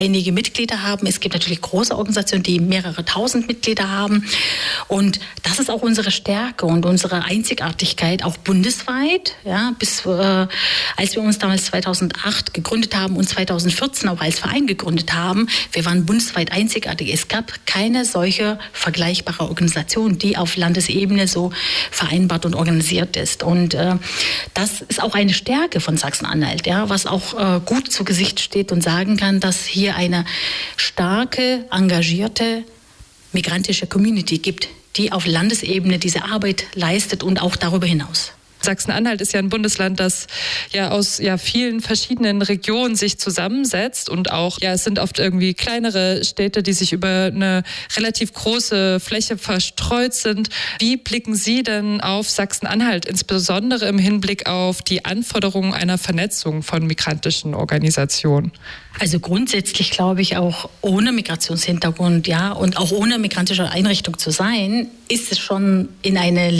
einige Mitglieder haben. Es gibt natürlich große Organisationen, die mehrere tausend Mitglieder haben. Und das ist auch unsere Stärke und unsere Einzigartigkeit, auch bundesweit. Ja, als wir uns damals 2008 gegründet haben und 2014 auch als Verein gegründet haben, wir waren bundesweit einzigartig. Es gab keine solche vergleichbare Organisation, die auf Landesebene so vereinbart und organisiert ist. Und das ist auch eine Stärke von Sachsen-Anhalt, ja, was auch gut zu Gesicht steht und sagen kann, dass hier eine starke, engagierte migrantische Community gibt, die auf Landesebene diese Arbeit leistet und auch darüber hinaus. Sachsen-Anhalt ist ja ein Bundesland, das aus vielen verschiedenen Regionen sich zusammensetzt und auch, es sind oft irgendwie kleinere Städte, die sich über eine relativ große Fläche verstreut sind. Wie blicken Sie denn auf Sachsen-Anhalt, insbesondere im Hinblick auf die Anforderungen einer Vernetzung von migrantischen Organisationen? Also grundsätzlich glaube ich, auch ohne Migrationshintergrund, und auch ohne migrantische Einrichtung zu sein, ist es schon in eine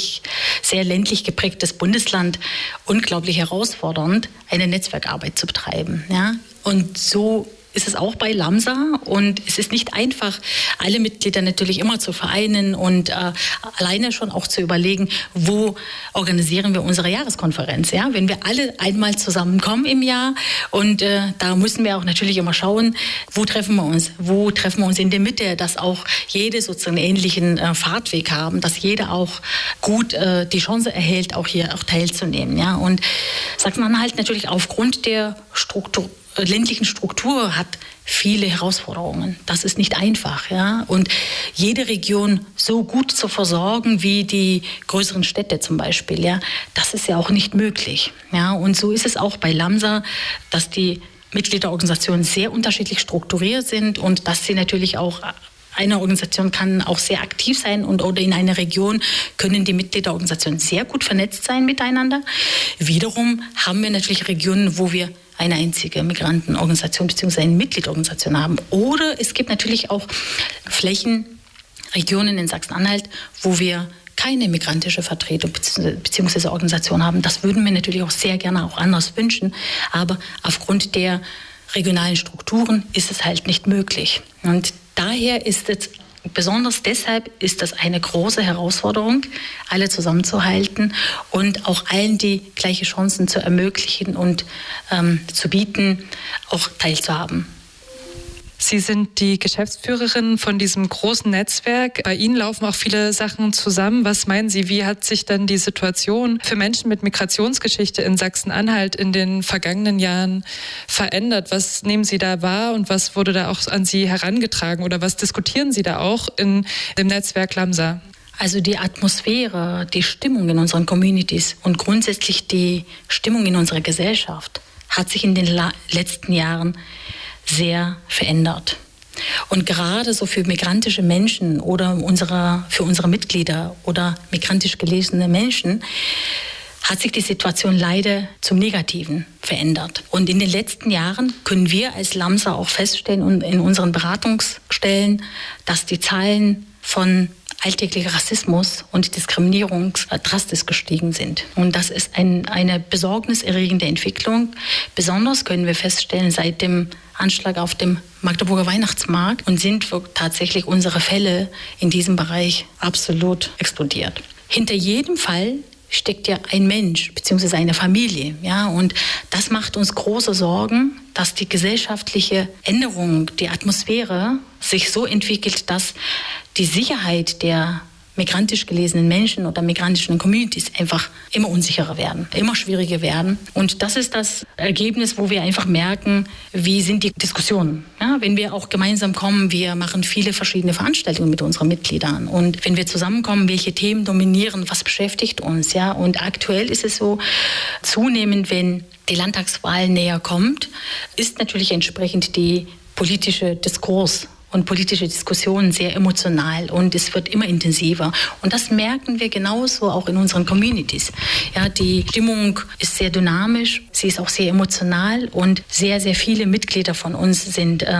sehr ländlich geprägtes Bundesland unglaublich herausfordernd, eine Netzwerkarbeit zu betreiben. Ja? Und so ist es auch bei LAMSA und es ist nicht einfach, alle Mitglieder natürlich immer zu vereinen und alleine schon auch zu überlegen, wo organisieren wir unsere Jahreskonferenz, ja? Wenn wir alle einmal zusammenkommen im Jahr und da müssen wir auch natürlich immer schauen, wo treffen wir uns in der Mitte, dass auch jede sozusagen einen ähnlichen Fahrtweg haben, dass jeder auch gut die Chance erhält, auch hier auch teilzunehmen, ja? Und Sachsen-Anhalt natürlich aufgrund der ländlichen Struktur hat viele Herausforderungen. Das ist nicht einfach, ja. Und jede Region so gut zu versorgen wie die größeren Städte zum Beispiel, ja, das ist ja auch nicht möglich, ja. Und so ist es auch bei LAMSA, dass die Mitgliederorganisationen sehr unterschiedlich strukturiert sind und dass sie natürlich auch eine Organisation kann auch sehr aktiv sein oder in einer Region können die Mitgliederorganisationen sehr gut vernetzt sein miteinander. Wiederum haben wir natürlich Regionen, wo wir eine einzige Migrantenorganisation bzw. eine Mitgliederorganisation haben. Oder es gibt natürlich auch Flächen, Regionen in Sachsen-Anhalt, wo wir keine migrantische Vertretung bzw. Organisation haben. Das würden wir natürlich auch sehr gerne auch anders wünschen. Aber aufgrund der regionalen Strukturen ist es halt nicht möglich. Und daher ist es, besonders deshalb ist das eine große Herausforderung, alle zusammenzuhalten und auch allen die gleiche Chancen zu ermöglichen und zu bieten, auch teilzuhaben. Sie sind die Geschäftsführerin von diesem großen Netzwerk. Bei Ihnen laufen auch viele Sachen zusammen. Was meinen Sie, wie hat sich dann die Situation für Menschen mit Migrationsgeschichte in Sachsen-Anhalt in den vergangenen Jahren verändert? Was nehmen Sie da wahr und was wurde da auch an Sie herangetragen oder was diskutieren Sie da auch in dem Netzwerk LAMSA? Also die Atmosphäre, die Stimmung in unseren Communities und grundsätzlich die Stimmung in unserer Gesellschaft hat sich in den letzten Jahren sehr verändert. Und gerade so für migrantische Menschen oder für unsere Mitglieder oder migrantisch gelesene Menschen hat sich die Situation leider zum Negativen verändert. Und in den letzten Jahren können wir als LAMSA auch feststellen und in unseren Beratungsstellen, dass die Zahlen von alltäglicher Rassismus und Diskriminierung drastisch gestiegen sind. Und das ist eine besorgniserregende Entwicklung. Besonders können wir feststellen, seit dem Anschlag auf dem Magdeburger Weihnachtsmarkt und sind tatsächlich unsere Fälle in diesem Bereich absolut explodiert. Hinter jedem Fall steckt ja ein Mensch bzw. eine Familie. Ja? Und das macht uns große Sorgen, dass die gesellschaftliche Änderung, die Atmosphäre sich so entwickelt, dass die Sicherheit der migrantisch gelesenen Menschen oder migrantischen Communities einfach immer unsicherer werden, immer schwieriger werden. Und das ist das Ergebnis, wo wir einfach merken, wie sind die Diskussionen. Ja, wenn wir auch gemeinsam kommen, wir machen viele verschiedene Veranstaltungen mit unseren Mitgliedern. Und wenn wir zusammenkommen, welche Themen dominieren, was beschäftigt uns. Ja? Und aktuell ist es so, zunehmend, wenn die Landtagswahl näher kommt, ist natürlich entsprechend die politische Diskurs und politische Diskussionen sehr emotional und es wird immer intensiver. Und das merken wir genauso auch in unseren Communities. Ja, die Stimmung ist sehr dynamisch, sie ist auch sehr emotional und sehr, sehr viele Mitglieder von uns sind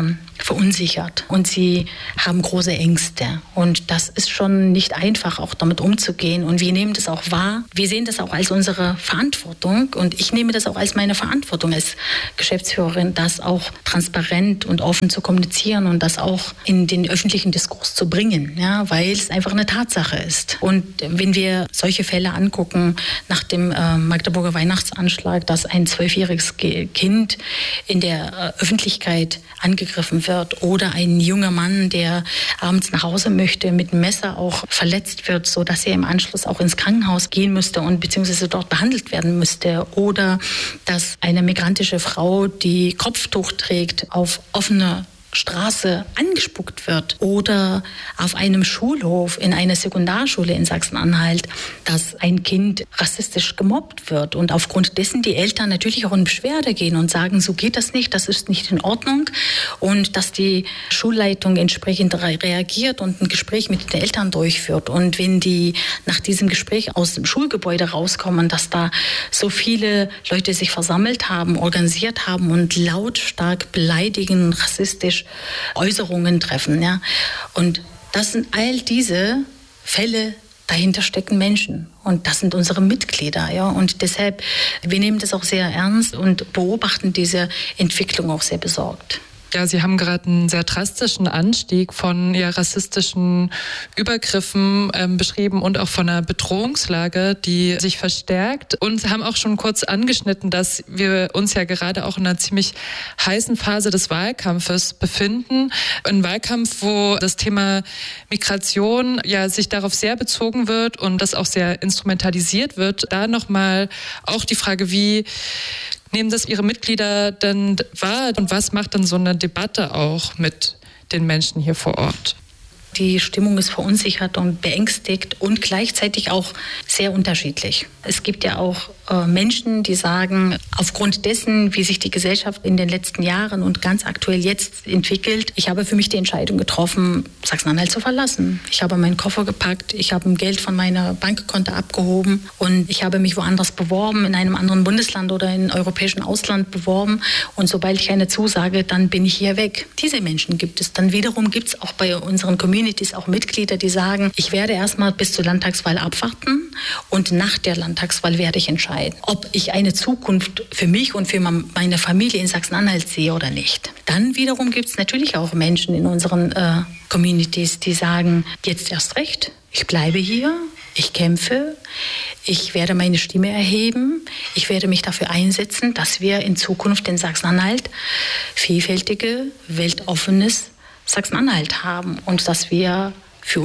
verunsichert und sie haben große Ängste. Und das ist schon nicht einfach, auch damit umzugehen. Und wir nehmen das auch wahr. Wir sehen das auch als unsere Verantwortung. Und ich nehme das auch als meine Verantwortung als Geschäftsführerin, das auch transparent und offen zu kommunizieren und das auch in den öffentlichen Diskurs zu bringen, ja, weil es einfach eine Tatsache ist. Und wenn wir solche Fälle angucken, nach dem Magdeburger Weihnachtsanschlag, dass ein 12-jähriges Kind in der Öffentlichkeit angegriffen wird oder ein junger Mann, der abends nach Hause möchte, mit einem Messer auch verletzt wird, sodass er im Anschluss auch ins Krankenhaus gehen müsste und beziehungsweise dort behandelt werden müsste. Oder dass eine migrantische Frau, die Kopftuch trägt, auf offene Straße angespuckt wird oder auf einem Schulhof in einer Sekundarschule in Sachsen-Anhalt, dass ein Kind rassistisch gemobbt wird und aufgrund dessen die Eltern natürlich auch in Beschwerde gehen und sagen, so geht das nicht, das ist nicht in Ordnung und dass die Schulleitung entsprechend reagiert und ein Gespräch mit den Eltern durchführt. Und wenn die nach diesem Gespräch aus dem Schulgebäude rauskommen, dass da so viele Leute sich versammelt haben, organisiert haben und lautstark beleidigen, rassistisch Äußerungen treffen. Ja. Und das sind all diese Fälle, dahinter stecken Menschen. Und das sind unsere Mitglieder. Ja. Und deshalb, wir nehmen das auch sehr ernst und beobachten diese Entwicklung auch sehr besorgt. Ja, Sie haben gerade einen sehr drastischen Anstieg von rassistischen Übergriffen beschrieben und auch von einer Bedrohungslage, die sich verstärkt. Und haben auch schon kurz angeschnitten, dass wir uns ja gerade auch in einer ziemlich heißen Phase des Wahlkampfes befinden. Ein Wahlkampf, wo das Thema Migration ja sich darauf sehr bezogen wird und das auch sehr instrumentalisiert wird. Da nochmal auch die Frage, wie nehmen das Ihre Mitglieder denn wahr und was macht dann so eine Debatte auch mit den Menschen hier vor Ort? Die Stimmung ist verunsichert und beängstigt und gleichzeitig auch sehr unterschiedlich. Es gibt ja auch Menschen, die sagen, aufgrund dessen, wie sich die Gesellschaft in den letzten Jahren und ganz aktuell jetzt entwickelt, ich habe für mich die Entscheidung getroffen, Sachsen-Anhalt zu verlassen. Ich habe meinen Koffer gepackt, ich habe Geld von meiner Bankkonto abgehoben und ich habe mich woanders beworben, in einem anderen Bundesland oder im europäischen Ausland beworben. Und sobald ich eine Zusage, dann bin ich hier weg. Diese Menschen gibt es. Dann wiederum gibt es auch bei unseren Communities auch Mitglieder, die sagen, ich werde erstmal bis zur Landtagswahl abwarten und nach der Landtagswahl werde ich entscheiden, ob ich eine Zukunft für mich und für meine Familie in Sachsen-Anhalt sehe oder nicht. Dann wiederum gibt es natürlich auch Menschen in unseren Communities, die sagen, jetzt erst recht, ich bleibe hier, ich kämpfe, ich werde meine Stimme erheben, ich werde mich dafür einsetzen, dass wir in Zukunft in Sachsen-Anhalt vielfältige, weltoffenes Sachsen-Anhalt haben und dass wir für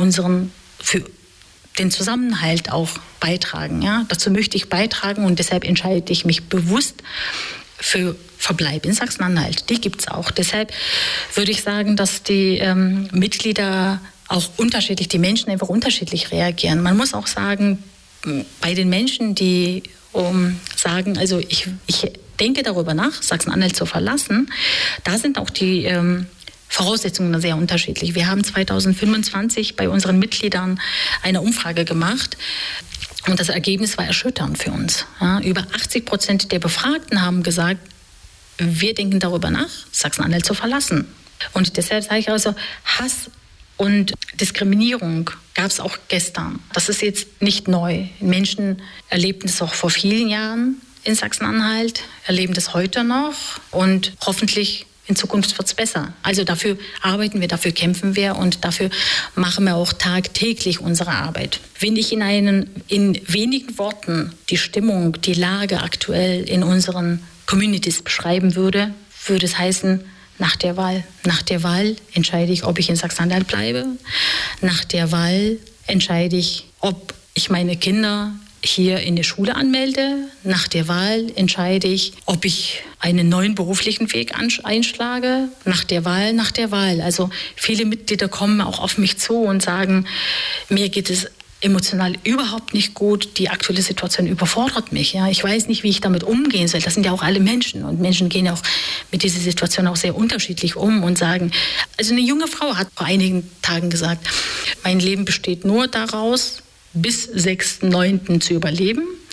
den Zusammenhalt auch beitragen. Ja? Dazu möchte ich beitragen und deshalb entscheide ich mich bewusst für Verbleib in Sachsen-Anhalt. Die gibt es auch. Deshalb würde ich sagen, dass die Mitglieder auch unterschiedlich, die Menschen einfach unterschiedlich reagieren. Man muss auch sagen, bei den Menschen, die sagen, also ich denke darüber nach, Sachsen-Anhalt zu verlassen, da sind auch die Voraussetzungen sehr unterschiedlich. Wir haben 2025 bei unseren Mitgliedern eine Umfrage gemacht und das Ergebnis war erschütternd für uns. Ja, über 80% der Befragten haben gesagt, wir denken darüber nach, Sachsen-Anhalt zu verlassen. Und deshalb sage ich also, Hass und Diskriminierung gab es auch gestern. Das ist jetzt nicht neu. Menschen erlebten es auch vor vielen Jahren in Sachsen-Anhalt, erleben das heute noch und hoffentlich in Zukunft wird es besser. Also dafür arbeiten wir, dafür kämpfen wir und dafür machen wir auch tagtäglich unsere Arbeit. Wenn ich in wenigen Worten die Stimmung, die Lage aktuell in unseren Communities beschreiben würde, würde es heißen, nach der Wahl. Nach der Wahl entscheide ich, ob ich in Sachsen-Anhalt bleibe. Nach der Wahl entscheide ich, ob ich meine Kinder hier in der Schule anmelde. Nach der Wahl entscheide ich, ob ich einen neuen beruflichen Weg einschlage. Nach der Wahl. Also viele Mitglieder kommen auch auf mich zu und sagen, mir geht es emotional überhaupt nicht gut. Die aktuelle Situation überfordert mich. Ja. Ich weiß nicht, wie ich damit umgehen soll. Das sind ja auch alle Menschen. Und Menschen gehen ja auch mit dieser Situation auch sehr unterschiedlich um und sagen, also eine junge Frau hat vor einigen Tagen gesagt, mein Leben besteht nur daraus, bis 6.9. zu überleben.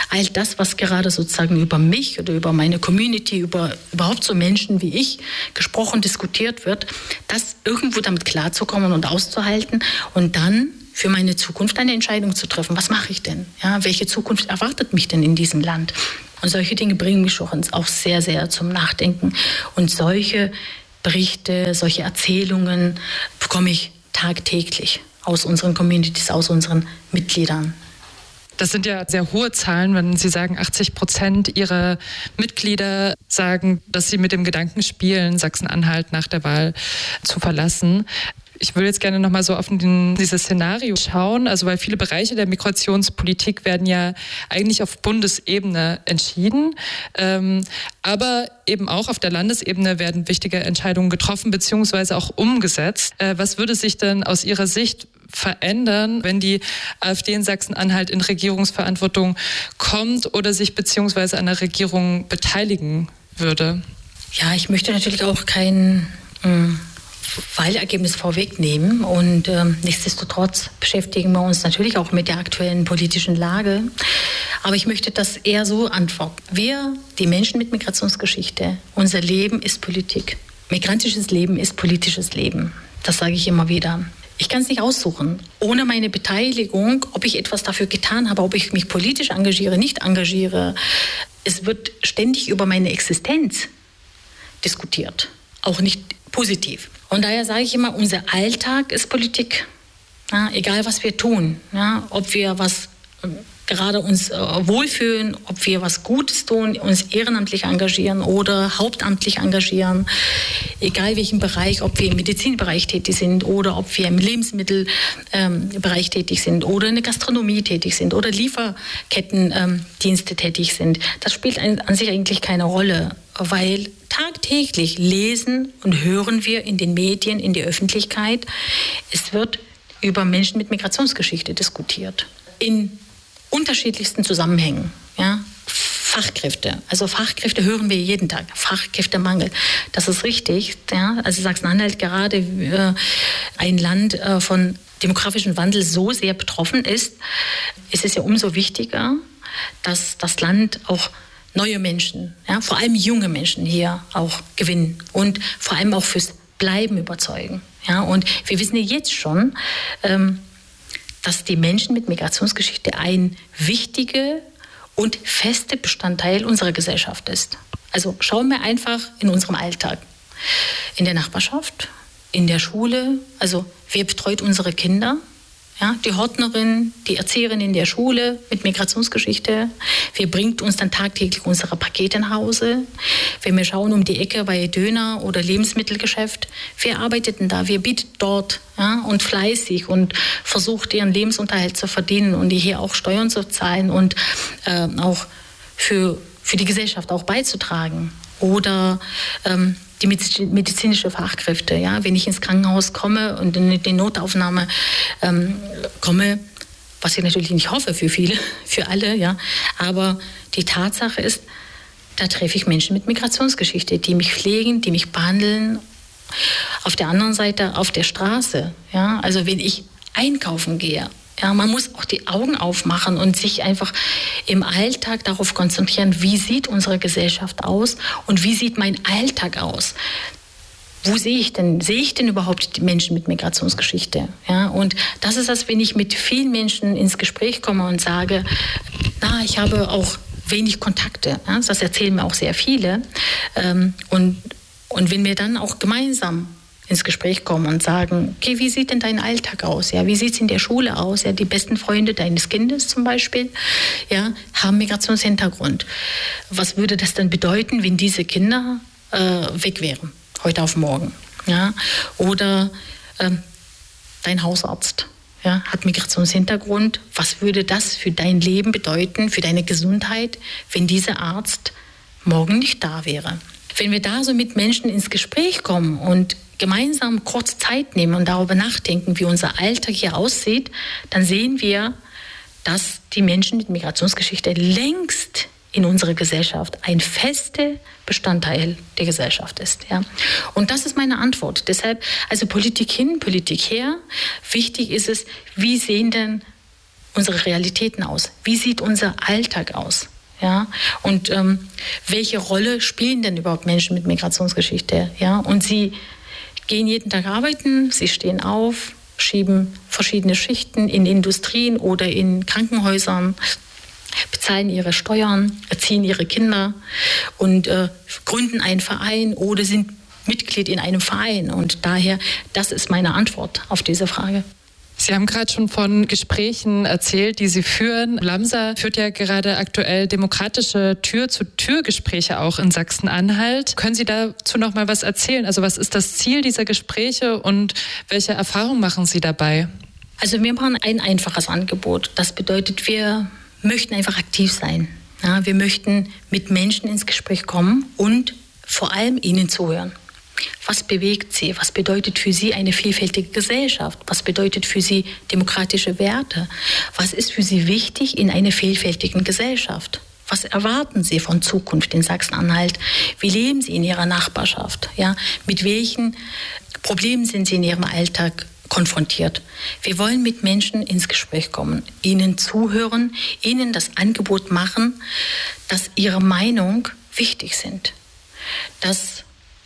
all das, was gerade sozusagen über mich oder über meine Community, über überhaupt so Menschen wie ich gesprochen, diskutiert wird, das irgendwo damit klarzukommen und auszuhalten und dann für meine Zukunft eine Entscheidung zu treffen. Was mache ich denn? Ja, welche Zukunft erwartet mich denn in diesem Land? Und solche Dinge bringen mich schon auch sehr, sehr zum Nachdenken. Und solche Berichte, solche Erzählungen bekomme ich tagtäglich aus unseren Communities, aus unseren Mitgliedern. Das sind ja sehr hohe Zahlen, wenn Sie sagen, 80% Ihrer Mitglieder sagen, dass sie mit dem Gedanken spielen, Sachsen-Anhalt nach der Wahl zu verlassen. Ich würde jetzt gerne nochmal so auf dieses Szenario schauen, also weil viele Bereiche der Migrationspolitik werden ja eigentlich auf Bundesebene entschieden, aber eben auch auf der Landesebene werden wichtige Entscheidungen getroffen bzw. auch umgesetzt. Was würde sich denn aus Ihrer Sicht verändern, wenn die AfD in Sachsen-Anhalt in Regierungsverantwortung kommt oder sich beziehungsweise an der Regierung beteiligen würde? Ja, ich möchte natürlich auch kein Wahlergebnis vorwegnehmen und nichtsdestotrotz beschäftigen wir uns natürlich auch mit der aktuellen politischen Lage. Aber ich möchte das eher so antworten. Wir, die Menschen mit Migrationsgeschichte, unser Leben ist Politik. Migrantisches Leben ist politisches Leben. Das sage ich immer wieder. Ich kann es nicht aussuchen. Ohne meine Beteiligung, ob ich etwas dafür getan habe, ob ich mich politisch engagiere, nicht engagiere. Es wird ständig über meine Existenz diskutiert. Auch nicht positiv. Und daher sage ich immer, unser Alltag ist Politik. Ja, egal, was wir tun. Ja, ob wir was gerade uns wohlfühlen, ob wir was Gutes tun, uns ehrenamtlich engagieren oder hauptamtlich engagieren. Egal welchen Bereich, ob wir im Medizinbereich tätig sind oder ob wir im Lebensmittelbereich tätig sind oder in der Gastronomie tätig sind oder Lieferkettendienste tätig sind. Das spielt an sich eigentlich keine Rolle, weil tagtäglich lesen und hören wir in den Medien, in der Öffentlichkeit, es wird über Menschen mit Migrationsgeschichte diskutiert. In unterschiedlichsten Zusammenhängen. Ja? Fachkräfte. Also Fachkräfte hören wir jeden Tag. Fachkräftemangel. Das ist richtig. Ja? Also Sachsen-Anhalt gerade ein Land von demografischem Wandel so sehr betroffen ist, ist es ja umso wichtiger, dass das Land auch neue Menschen, ja, vor allem junge Menschen hier auch gewinnen und vor allem auch fürs Bleiben überzeugen. Ja? Und wir wissen ja jetzt schon, dass die Menschen mit Migrationsgeschichte ein wichtiger und fester Bestandteil unserer Gesellschaft ist. Also schauen wir einfach in unserem Alltag. In der Nachbarschaft, in der Schule, also wer betreut unsere Kinder? Ja, die Hortnerin, die Erzieherin in der Schule mit Migrationsgeschichte. Wer bringt uns dann tagtäglich unsere Pakete nach Hause? Wenn wir schauen um die Ecke bei Döner- oder Lebensmittelgeschäft, wer arbeitet denn da? Wer bietet dort? Ja, und fleißig und versucht, ihren Lebensunterhalt zu verdienen und hier auch Steuern zu zahlen und auch für die Gesellschaft auch beizutragen. Oder die medizinische Fachkräfte, ja, wenn ich ins Krankenhaus komme und in die Notaufnahme komme, was ich natürlich nicht hoffe für viele, für alle, ja, aber die Tatsache ist, da treffe ich Menschen mit Migrationsgeschichte, die mich pflegen, die mich behandeln. Auf der anderen Seite auf der Straße, ja, also wenn ich einkaufen gehe, ja, man muss auch die Augen aufmachen und sich einfach im Alltag darauf konzentrieren, wie sieht unsere Gesellschaft aus und wie sieht mein Alltag aus? Wo sehe ich denn überhaupt die Menschen mit Migrationsgeschichte? Ja, und das ist das, wenn ich mit vielen Menschen ins Gespräch komme und sage, ich habe auch wenig Kontakte. Ja, das erzählen mir auch sehr viele. Und wenn wir dann auch gemeinsam ins Gespräch kommen und sagen, okay, wie sieht denn dein Alltag aus? Ja, wie sieht es in der Schule aus? Ja, die besten Freunde deines Kindes zum Beispiel, ja, haben Migrationshintergrund. Was würde das dann bedeuten, wenn diese Kinder weg wären, heute auf morgen? Ja? Oder dein Hausarzt, ja, hat Migrationshintergrund. Was würde das für dein Leben bedeuten, für deine Gesundheit, wenn dieser Arzt morgen nicht da wäre? Wenn wir da so mit Menschen ins Gespräch kommen und gemeinsam kurz Zeit nehmen und darüber nachdenken, wie unser Alltag hier aussieht, dann sehen wir, dass die Menschen mit Migrationsgeschichte längst in unserer Gesellschaft ein fester Bestandteil der Gesellschaft ist. Ja. Und das ist meine Antwort. Deshalb, also Politik hin, Politik her. Wichtig ist es, wie sehen denn unsere Realitäten aus? Wie sieht unser Alltag aus? Ja, und welche Rolle spielen denn überhaupt Menschen mit Migrationsgeschichte? Ja, und sie gehen jeden Tag arbeiten, sie stehen auf, schieben verschiedene Schichten in Industrien oder in Krankenhäusern, bezahlen ihre Steuern, erziehen ihre Kinder und gründen einen Verein oder sind Mitglied in einem Verein. Und daher, das ist meine Antwort auf diese Frage. Sie haben gerade schon von Gesprächen erzählt, die Sie führen. LAMSA führt ja gerade aktuell demokratische Tür-zu-Tür-Gespräche auch in Sachsen-Anhalt. Können Sie dazu noch mal was erzählen? Also was ist das Ziel dieser Gespräche und welche Erfahrungen machen Sie dabei? Also wir machen ein einfaches Angebot. Das bedeutet, wir möchten einfach aktiv sein. Ja, wir möchten mit Menschen ins Gespräch kommen und vor allem ihnen zuhören. Was bewegt sie? Was bedeutet für sie eine vielfältige Gesellschaft? Was bedeutet für sie demokratische Werte? Was ist für sie wichtig in einer vielfältigen Gesellschaft? Was erwarten sie von Zukunft in Sachsen-Anhalt? Wie leben sie in ihrer Nachbarschaft? Ja, mit welchen Problemen sind sie in ihrem Alltag konfrontiert? Wir wollen mit Menschen ins Gespräch kommen, ihnen zuhören, ihnen das Angebot machen, dass ihre Meinung wichtig sind, dass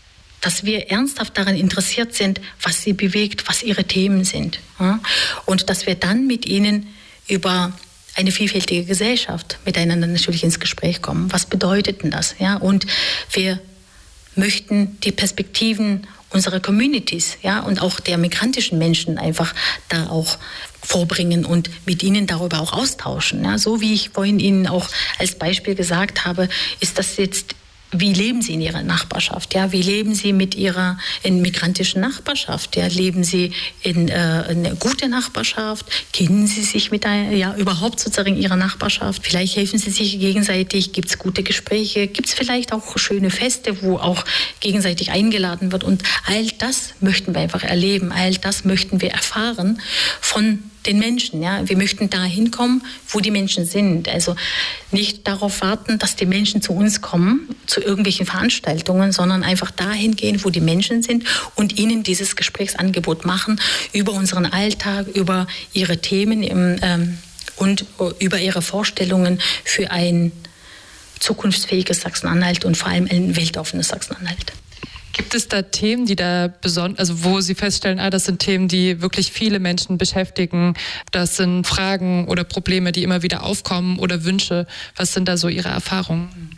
wir ernsthaft daran interessiert sind, was sie bewegt, was ihre Themen sind. Ja? Und dass wir dann mit ihnen über eine vielfältige Gesellschaft miteinander natürlich ins Gespräch kommen. Was bedeutet denn das? Ja? Und wir möchten die Perspektiven unserer Communities, ja, und auch der migrantischen Menschen einfach da auch vorbringen und mit ihnen darüber auch austauschen. Ja? So wie ich vorhin Ihnen auch als Beispiel gesagt habe, ist das jetzt, wie leben Sie in Ihrer Nachbarschaft? Ja, wie leben Sie mit Ihrer migrantischen Nachbarschaft? Ja, leben Sie in eine gute Nachbarschaft? Kennen Sie sich mit überhaupt sozusagen Ihrer Nachbarschaft? Vielleicht helfen Sie sich gegenseitig. Gibt es gute Gespräche? Gibt es vielleicht auch schöne Feste, wo auch gegenseitig eingeladen wird? Und all das möchten wir einfach erleben. All das möchten wir erfahren von den Menschen. Ja. Wir möchten da hinkommen, wo die Menschen sind. Also nicht darauf warten, dass die Menschen zu uns kommen, zu irgendwelchen Veranstaltungen, sondern einfach dahin gehen, wo die Menschen sind und ihnen dieses Gesprächsangebot machen über unseren Alltag, über ihre Themen und über ihre Vorstellungen für ein zukunftsfähiges Sachsen-Anhalt und vor allem ein weltoffenes Sachsen-Anhalt. Gibt es da Themen, die da besonders, also wo Sie feststellen, das sind Themen, die wirklich viele Menschen beschäftigen, das sind Fragen oder Probleme, die immer wieder aufkommen oder Wünsche? Was sind da so Ihre Erfahrungen?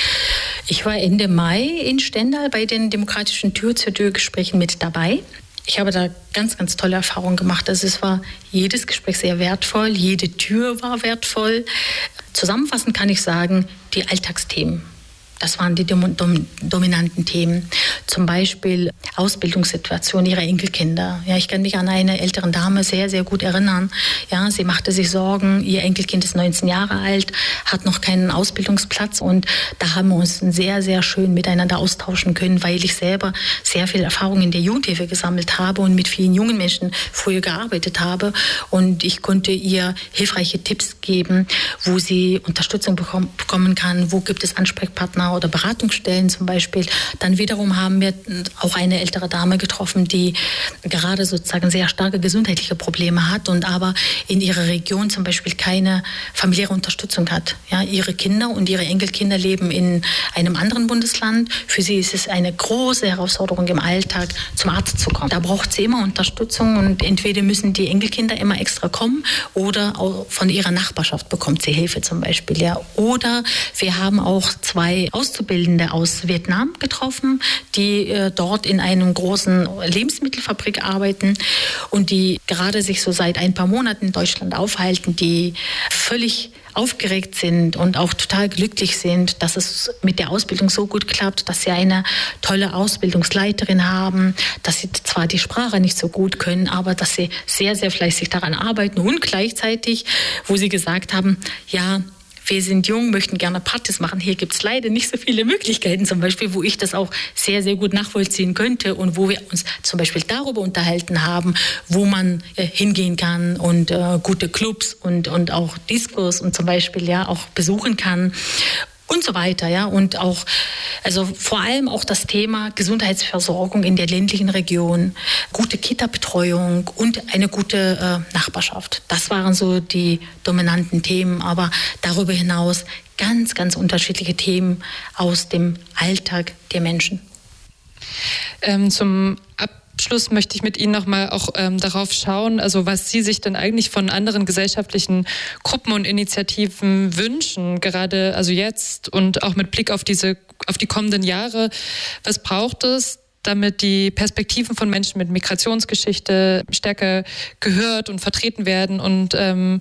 Ich war Ende Mai in Stendal bei den demokratischen Tür-zu-Tür-Gesprächen mit dabei. Ich habe da ganz, ganz tolle Erfahrungen gemacht. Also es war jedes Gespräch sehr wertvoll, jede Tür war wertvoll. Zusammenfassend kann ich sagen, die Alltagsthemen. Das waren die dominanten Themen. Zum Beispiel Ausbildungssituation ihrer Enkelkinder. Ja, ich kann mich an eine ältere Dame sehr, sehr gut erinnern. Ja, sie machte sich Sorgen. Ihr Enkelkind ist 19 Jahre alt, hat noch keinen Ausbildungsplatz. Und da haben wir uns sehr, sehr schön miteinander austauschen können, weil ich selber sehr viel Erfahrung in der Jugendhilfe gesammelt habe und mit vielen jungen Menschen früher gearbeitet habe. Und ich konnte ihr hilfreiche Tipps geben, wo sie Unterstützung bekommen kann, wo gibt es Ansprechpartner oder Beratungsstellen zum Beispiel. Dann wiederum haben wir auch eine ältere Dame getroffen, die gerade sozusagen sehr starke gesundheitliche Probleme hat und aber in ihrer Region zum Beispiel keine familiäre Unterstützung hat. Ja, ihre Kinder und ihre Enkelkinder leben in einem anderen Bundesland. Für sie ist es eine große Herausforderung im Alltag, zum Arzt zu kommen. Da braucht sie immer Unterstützung und entweder müssen die Enkelkinder immer extra kommen oder auch von ihrer Nachbarschaft bekommt sie Hilfe zum Beispiel. Ja. Oder wir haben auch 2 Auszubildende aus Vietnam getroffen, die dort in einem großen Lebensmittelfabrik arbeiten und die gerade sich so seit ein paar Monaten in Deutschland aufhalten, die völlig aufgeregt sind und auch total glücklich sind, dass es mit der Ausbildung so gut klappt, dass sie eine tolle Ausbildungsleiterin haben, dass sie zwar die Sprache nicht so gut können, aber dass sie sehr, sehr fleißig daran arbeiten und gleichzeitig, wo sie gesagt haben, ja, wir sind jung, möchten gerne Partys machen. Hier gibt es leider nicht so viele Möglichkeiten, zum Beispiel, wo ich das auch sehr, sehr gut nachvollziehen könnte und wo wir uns zum Beispiel darüber unterhalten haben, wo man hingehen kann und gute Clubs und auch Diskos und zum Beispiel ja auch besuchen kann. und so weiter, ja, und auch, also vor allem auch das Thema Gesundheitsversorgung in der ländlichen Region, gute Kita-Betreuung und eine gute Nachbarschaft. Das waren so die dominanten Themen, aber darüber hinaus ganz, ganz unterschiedliche Themen aus dem Alltag der Menschen. Zum Abschluss möchte ich mit Ihnen nochmal auch darauf schauen, also was Sie sich denn eigentlich von anderen gesellschaftlichen Gruppen und Initiativen wünschen, gerade also jetzt und auch mit Blick auf die kommenden Jahre. Was braucht es, damit die Perspektiven von Menschen mit Migrationsgeschichte stärker gehört und vertreten werden und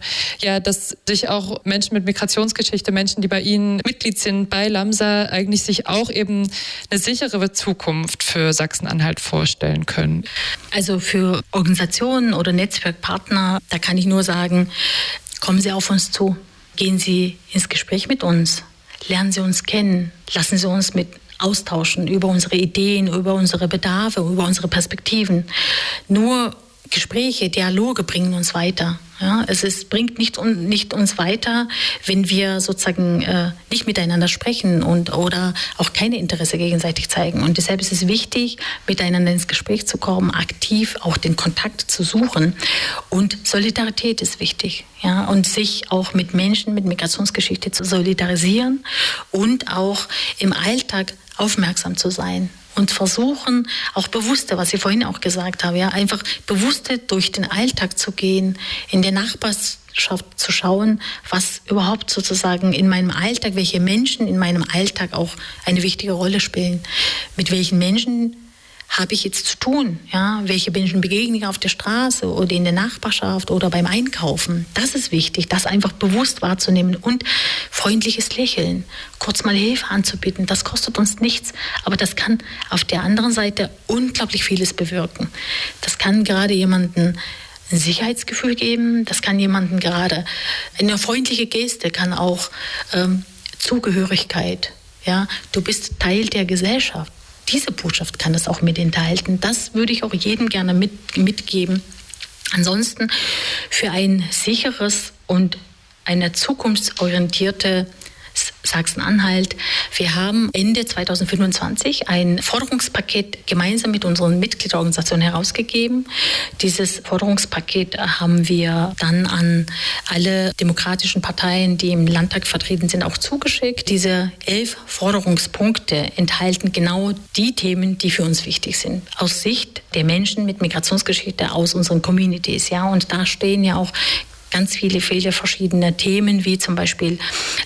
dass sich auch Menschen mit Migrationsgeschichte, Menschen, die bei Ihnen Mitglied sind, bei Lamsa, eigentlich sich auch eben eine sichere Zukunft für Sachsen-Anhalt vorstellen können? Also für Organisationen oder Netzwerkpartner, da kann ich nur sagen, kommen Sie auf uns zu, gehen Sie ins Gespräch mit uns, lernen Sie uns kennen, lassen Sie uns mit austauschen über unsere Ideen, über unsere Bedarfe, über unsere Perspektiven. Nur Gespräche, Dialoge bringen uns weiter. Ja, bringt nicht uns weiter, wenn wir sozusagen nicht miteinander sprechen oder auch kein Interesse gegenseitig zeigen. Und deshalb ist es wichtig, miteinander ins Gespräch zu kommen, aktiv auch den Kontakt zu suchen. Und Solidarität ist wichtig. Ja, und sich auch mit Menschen mit Migrationsgeschichte zu solidarisieren und auch im Alltag aufmerksam zu sein. Und versuchen, auch bewusster, was ich vorhin auch gesagt habe, ja, einfach bewusster durch den Alltag zu gehen, in der Nachbarschaft zu schauen, was überhaupt sozusagen in meinem Alltag, welche Menschen in meinem Alltag auch eine wichtige Rolle spielen. Mit welchen Menschen habe ich jetzt zu tun? Ja? Welche Menschen begegne ich auf der Straße oder in der Nachbarschaft oder beim Einkaufen? Das ist wichtig, das einfach bewusst wahrzunehmen und freundliches Lächeln, kurz mal Hilfe anzubieten. Das kostet uns nichts, aber das kann auf der anderen Seite unglaublich vieles bewirken. Das kann gerade jemanden ein Sicherheitsgefühl geben, das kann jemanden gerade, eine freundliche Geste kann auch Zugehörigkeit. Ja? Du bist Teil der Gesellschaft. Diese Botschaft kann es auch mit enthalten. Das würde ich auch jedem gerne mitgeben. Ansonsten für ein sicheres und eine zukunftsorientierte Sachsen-Anhalt. Wir haben Ende 2025 ein Forderungspaket gemeinsam mit unseren Mitgliederorganisationen herausgegeben. Dieses Forderungspaket haben wir dann an alle demokratischen Parteien, die im Landtag vertreten sind, auch zugeschickt. Diese 11 Forderungspunkte enthalten genau die Themen, die für uns wichtig sind. Aus Sicht der Menschen mit Migrationsgeschichte aus unseren Communities. Ja, und da stehen ja auch ganz viele verschiedene Themen, wie zum Beispiel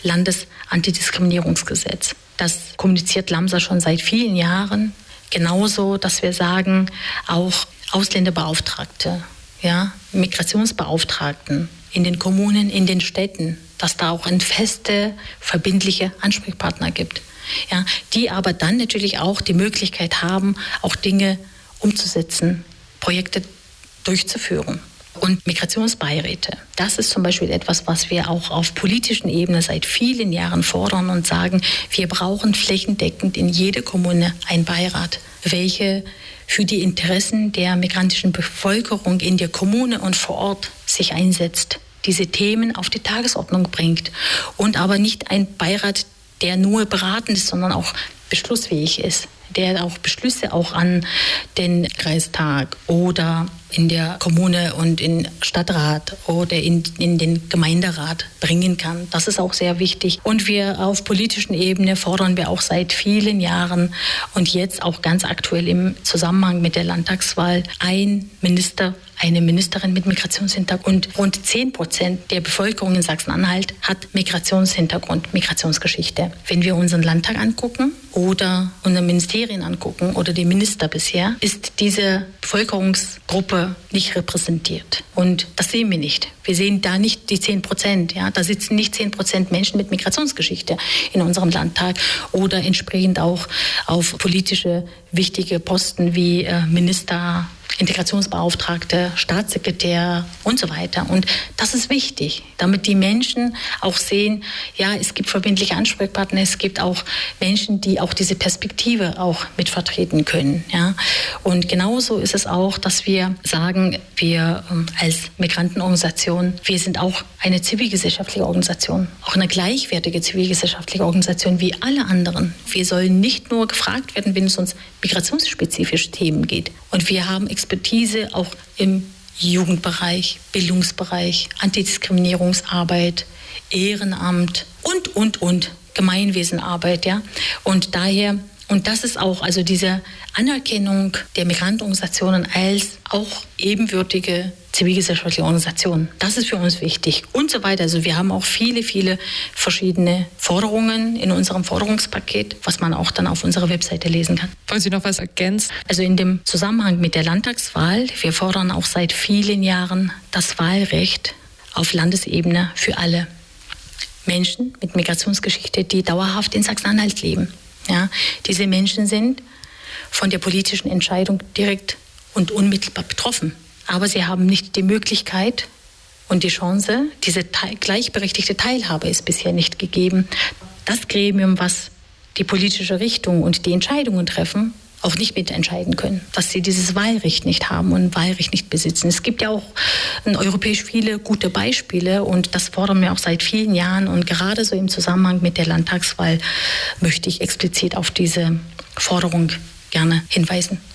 Landesantidiskriminierungsgesetz. Das kommuniziert Lamsa schon seit vielen Jahren. Genauso, dass wir sagen, auch Ausländerbeauftragte, ja, Migrationsbeauftragten in den Kommunen, in den Städten, dass da auch ein feste, verbindliche Ansprechpartner gibt. Ja, die aber dann natürlich auch die Möglichkeit haben, auch Dinge umzusetzen, Projekte durchzuführen. Und Migrationsbeiräte, das ist zum Beispiel etwas, was wir auch auf politischen Ebene seit vielen Jahren fordern und sagen, wir brauchen flächendeckend in jede Kommune einen Beirat, welche für die Interessen der migrantischen Bevölkerung in der Kommune und vor Ort sich einsetzt, diese Themen auf die Tagesordnung bringt und aber nicht ein Beirat, der nur beratend ist, sondern auch beschlussfähig ist, der auch Beschlüsse auch an den Kreistag oder in der Kommune und in Stadtrat oder in den Gemeinderat bringen kann. Das ist auch sehr wichtig. Und wir auf politischen Ebene fordern wir auch seit vielen Jahren und jetzt auch ganz aktuell im Zusammenhang mit der Landtagswahl ein Minister, eine Ministerin mit Migrationshintergrund. Rund 10% der Bevölkerung in Sachsen-Anhalt hat Migrationshintergrund, Migrationsgeschichte. Wenn wir unseren Landtag angucken oder unsere Ministerien angucken oder die Minister bisher, ist diese Bevölkerungsgruppe nicht repräsentiert. Und das sehen wir nicht. Wir sehen da nicht die 10%. Ja? Da sitzen nicht 10% Menschen mit Migrationsgeschichte in unserem Landtag oder entsprechend auch auf politische wichtige Posten wie Minister Integrationsbeauftragte, Staatssekretär und so weiter. Und das ist wichtig, damit die Menschen auch sehen, ja, es gibt verbindliche Ansprechpartner, es gibt auch Menschen, die auch diese Perspektive auch mitvertreten können. Ja. Und genauso ist es auch, dass wir sagen, wir als Migrantenorganisation, wir sind auch eine zivilgesellschaftliche Organisation, auch eine gleichwertige zivilgesellschaftliche Organisation wie alle anderen. Wir sollen nicht nur gefragt werden, wenn es uns migrationsspezifische Themen geht. Und wir haben Expertise auch im Jugendbereich, Bildungsbereich, Antidiskriminierungsarbeit, Ehrenamt und Gemeinwesenarbeit, ja. Und daher, und das ist auch, also diese Anerkennung der Migrantenorganisationen als auch ebenwürdige zivilgesellschaftliche Organisationen. Das ist für uns wichtig und so weiter. Also wir haben auch viele verschiedene Forderungen in unserem Forderungspaket, was man auch dann auf unserer Webseite lesen kann. Wollen Sie noch was ergänzen? Also in dem Zusammenhang mit der Landtagswahl, wir fordern auch seit vielen Jahren das Wahlrecht auf Landesebene für alle Menschen mit Migrationsgeschichte, die dauerhaft in Sachsen-Anhalt leben. Ja, diese Menschen sind von der politischen Entscheidung direkt und unmittelbar betroffen. Aber sie haben nicht die Möglichkeit und die Chance, diese gleichberechtigte Teilhabe ist bisher nicht gegeben. Das Gremium, was die politische Richtung und die Entscheidungen treffen, auch nicht mitentscheiden können, dass sie dieses Wahlrecht nicht haben und Wahlrecht nicht besitzen. Es gibt ja auch europäisch viele gute Beispiele und das fordern wir auch seit vielen Jahren. Und gerade so im Zusammenhang mit der Landtagswahl möchte ich explizit auf diese Forderung gerne hinweisen.